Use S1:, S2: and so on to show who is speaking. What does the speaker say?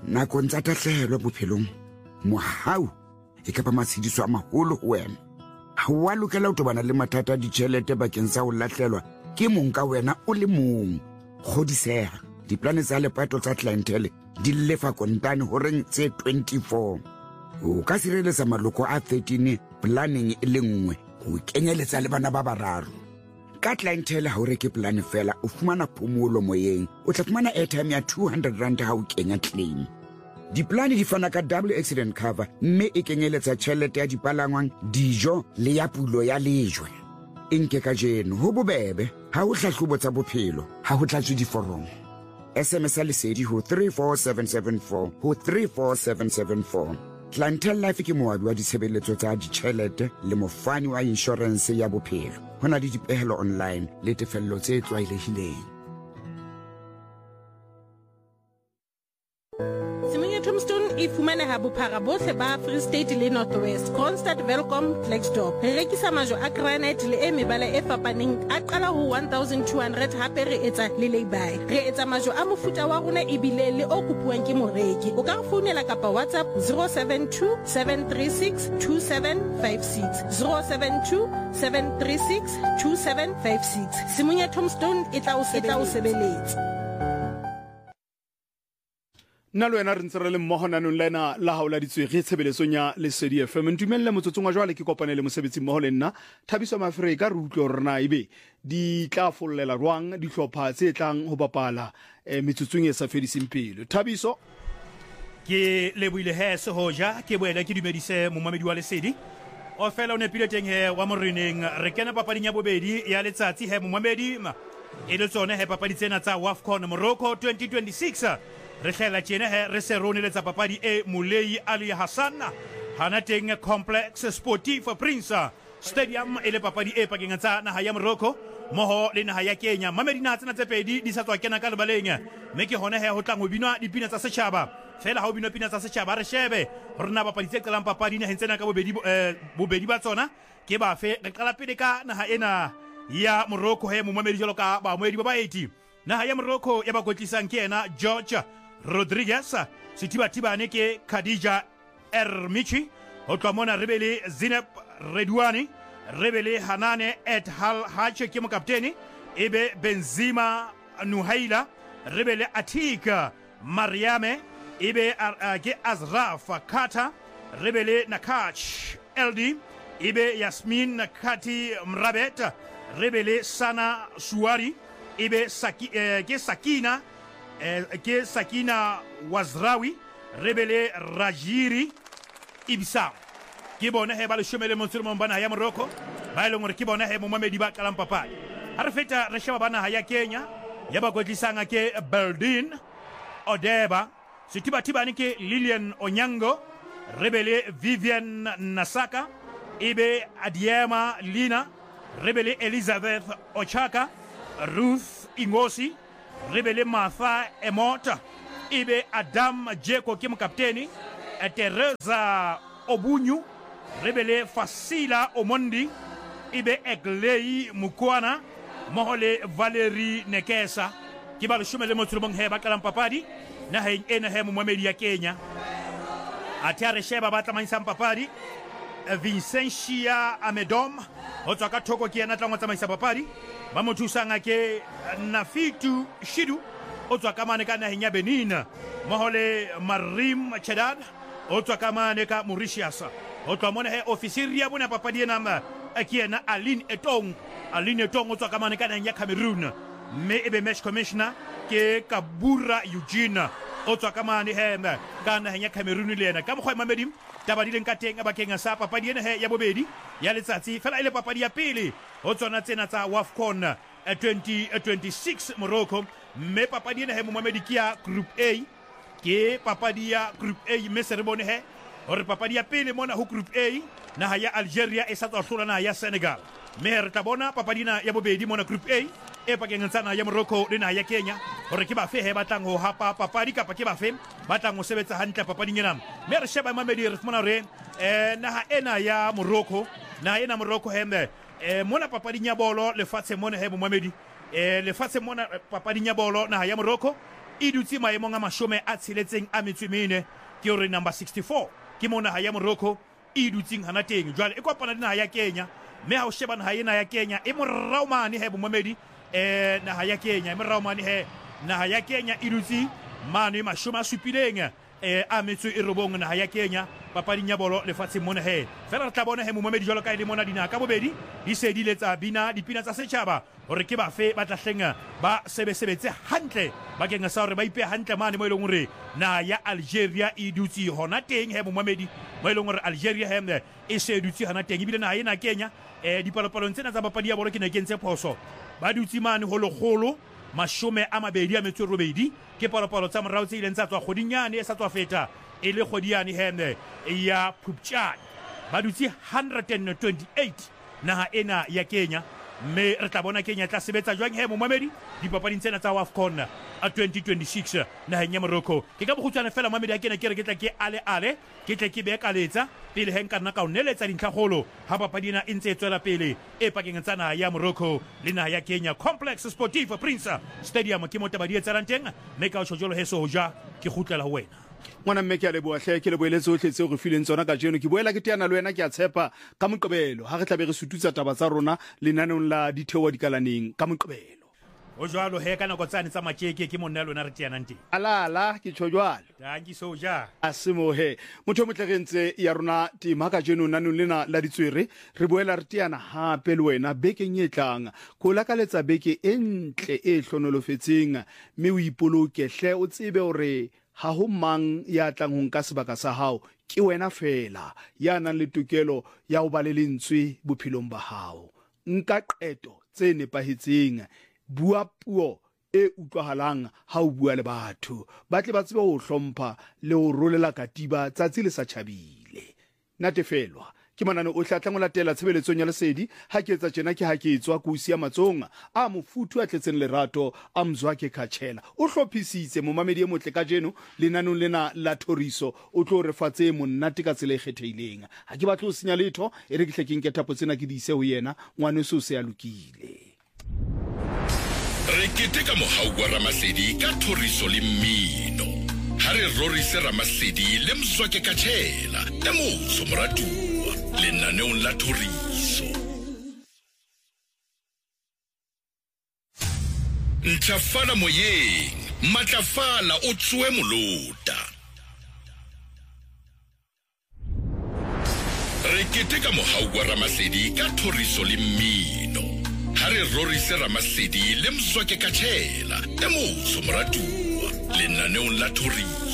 S1: nakong tsa tatlhehelo bophelong mohau e ka ba matshediso a maholo ho wena ha wa lokela ho tobana le mathata a ditjhelete bakeng sa ho lahlelwa ke mong ka wena o le mong kgodiseha diplane tsa lepato tsa clientele di lefa kontane horeng tse 24 o ka sireletsa maloko a 13 planning e le nngwe ho kenyeletsa le bana ba bararo ka clientele ha o reke plane fela o fumana phomolo moyeng o tla fumana airtime ya 200 rand ha o kenya claim diplane di fana ka double accident cover mme e kenyeletsa tjhelete ya dipalangwang dijo le ya pulo ya lejwe enke ka jeno ho bobebe ha o hlahlobo tsa bophelo ha ho tlatswe diforomo SMS lesedi ho 34774 ho 34774 Clientele Life ke moabi wa ditshebeletso tsa ditjhelete le mofani wa insurance ya bophelo hona le dipehelo online le tefello tse tlwaelehileng
S2: Tombstone e fumaneha bophara bohle ba Free State le North West, Kroonstad, Welkom, Klerksdorp. Re rekisa majo a granite le e mebala e fapaneng a qala ho 1200 hape re etsa le lay-by. Re etsa majo a mofuta wa rona ebile le o kopuwang ke moreki. O ka re founela kapa WhatsApp 072 736 2756 072 736 2756. Simunya Tombstone e tla o sebeletsa.
S3: nna le wena re ntse re le mmogo nanong lena la haola ditswege tshebeletsong ya Lesedi FM ntumelle motsotsong wa jwale ke kopane le mosebetsi mmogo le nna Thabiso Mafrika re utlwe rena ebe di tla follela jwang dihlopha tse tlang ho bapala metsotsong e sa fediseng pele Thabiso
S4: ke lebohile hese hoja ke boela ke dumedise momamedi wa Lesedi o fela o nepile teng he wa moreneng re kena papading ya bobedi ya letsatsi he momamedi e le tsone he papadi tsena tsa WAFCON Morocco 2026 re hlela tjena he re se roneletsa papadi e Mulei Ali Hassan hana teng Complex Sportif Prince Stadium e le papadi e pakeng tsa naha ya Morocco moho le naha ya Kenya mamedina tsena tse pedi di sa tswa kena ka lebaleng mme ke hone he ho tlang ho binwa dipina tsa setjhaba fela ha o binwa pina tsa setjhaba re shebe rona bapadi tse qalang papadi ne hentsena ka bobedi ba tsona ke ba fe re qala pele ka naha ena ya Morocco he momamedi jalo ka ba moedi ba baeti naha ya Morocco ya ba kwetlisang ke ena George Rodriguez sitibatibane ke Khadija Ermichi ho tloha mona re be le Zineb Redouani re be le Hanane Et Hal Hache ke mokapteni ebe Benzima Nuhaila re be le Atika Mariame ebe ke Azraf Kata re be le Nakach LD ebe Yasmin Kati Mrabet re be le Sana Suari ebe ke Sakina ke Sakina Wazrawi rebele Rajiri Ibsa ke bona he ba le shomele montsimo bana ya Morocco ba ile ngore ke bona he momamedi ba qalang papadi ha re feta re sheba bana ha ya Kenya ya ba kwetlisanga ke Beldin Odeba sitibatibane ke Lilian Onyango rebele Vivian Nasaka ibe Adiema Lina rebele Elizabeth Ochaka Ruth Ingosi rebele Martha Emota ibe Adam Jeko kim kapteni Teresa Obunyu rebele Fasila Omondi ibe Eglei Mukwana mohole Valerie Nekesa kibalo shumele motsubong he bakalam papadi na he ena he momamedi ya Kenya atiare sheba batlamanisa papadi Vincentia Amedom otsa ka thoko ke ena tlangwa tsamaisa papadi ba mothusanga ke Nafitu Shidu otswa kamane ka naheng ya Benin mohole Marim Chedad otswa kamane ka Mauritius otswa mona he ofisiri ya bona papadi ena ke ena Aline Etong otswa kamane ka naheng ya Cameroon me ebe match commissioner ke Kabura Eugene otswa kamane he ka naheng ya Cameroon le ena ka mokgwa mamedim tabadi le nkateng abakeng sa papadi ena he ya bobedi ya letsatsi fela ile papadi ya pele o tsona tsena tsa WAFCON 2026 Morocco me papadi ena he momamedi kia group A ke papadi ya group A me se re bone he hore papadi ya pele mona ho group A naha ya Algeria e sa tswa hlola naha ya Senegal me re tabona papadi na ya bobedi mona group A e pakeng tsana ya Morocco le naha ya Kenya hore ke ba fe he batlang ho hapa papadi kapa ke ba fe batlang ho sebetsa hantle papading ena me re sheba mamedi re fumana re naha ena ya Morocco naha ena Morocco hembe mona papading ya bolo le fatshe mona he momamedi le fatshe mona papading ya bolo naha ya Morocco e dutse maemong a mashome a tsheletseng a metswemene ke hore number 64 ke mo naha ya Morocco e dutseng hana teng jwale e kopana le naha ya Kenya mme ha o sheba naha ena ya Kenya e morao mane he bomamedi naha ya Kenya e morao mane he naha ya Kenya e dutse mane mashome a supileng a metso e robong naha ya Kenya papading ya bolo lefatsheng mona he fela re tla bona he momamedi jwalo ka ile mona dinaha ka bobedi di se di letsa bina dipina tsa setjhaba hore ke bafe ba tla hlenga ba sebetse hantle bakeng sa hore ba ipe hantle mane mo ileng hore naha ya Algeria e dutse hona teng he momamedi mo ileng hore Algeria he e se dutse hona teng ebile naha ena Kenya dipalopalong tsena tsa papadi ya bolo ke ne ke ntse phoso ba dutse mane hologolo mashome a mabedi a metso e robedi ke palopalo tsa morao tse ileng tsa tswa kgoding yane e sa tswa feta e le kgodi yane hene ya Phuptjane ba dutse 128 naha ena ya Kenya mme re tla bona Kenya tla sebetsa jwang he momamedi dipapading tsena tsa AFCON a 2026 naheng ya Morocco ke ka bokhutsana fela momamedi a kena ke re ke tla ke ale ke tle ke be ka letsa pele he nka nna ka o neletsa dintlhagolo ha papadi ena e ntse e tswela pele e pakeng tsa naha ya Morocco le naha ya Kenya. Complex Sportif Prince Stadium ke mo tabadi e tsalang teng mme ka o shojolo he Soja ke khutlela ho wena
S3: ngwana mme ke a leboa hle ke le boeletse otlhe tseo re fileng tsona ka jeno ke boela ke teana le wena ke a tshepa ka moqebelo ha re tla be re sututsa taba tsa rona lenanong la dithewa dikalaneng ka moqebelo
S4: o jwalo he ka nako tsane tsa matjeke ke monna lona re teanang teng
S3: alala ke tsho jwalo
S4: danki Soja
S3: a se mo he motho mo tlherentse ya rona tima ka jeno nanong lena la ditswere re boela re teana hape le wena bekeng e tlang go lakaletsa beke e ntle e hlonolofetseng mme o ipoloke hle o tsebe hore ha ho mang ya tlang ho nka sebaka sa hao ke wena fela ya nang le tokelo ya ho ba le lentswe bophelong ba hao. Nka qeto tse nepahetseng, bua puo e utlwahalang ha o bua le batho, ba tle ba tsebe ho hlompha le ho rolela katiba tsatsi le sa tjhabile. Natefelwa ke manane o hlatlang o latela tshebeletsong ya Lesedi ha ke etsa tjena ke ha ke etswa ku sia matsonga a mofuthu a tletseng lerato a Mzwake Khatshela o hlophisitse momamedi e motle ka jeno lenanong lena la thoriso o tlo re fatse monate ka tsela e kgethehileng. Ha ke batla ho senya letho e re ke hle ke nke thapo tsena ke di ise ho yena ngwaneso se ya lokile.
S5: Re keteka mohau wa Ramasedi ka thoriso le mmino. Ha re rorise Ramasedi le Mzwake Khatshela le motso moratuwa lenaneong la thoriso. Ntlafala moyeng, matlafala o tswe molota. Re keteka mohau wa Ramasedi ka thoriso le mmino. Ha re rorise Ramasedi le Mzwake Khatshela le motso moratuwa lenaneong la thoriso.